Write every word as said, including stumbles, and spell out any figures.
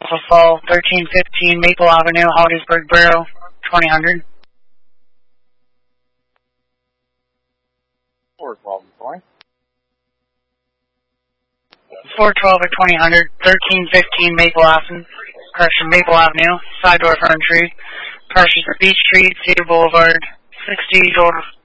Fall, thirteen fifteen Maple Avenue, Hollidaysburg Borough, twenty hundred. four twelve and twenty. four twelve or twenty hundred, thirteen fifteen Maple Avenue, correction, Maple Avenue, side door fern tree, pressures for Beach Street, Cedar Boulevard, sixty door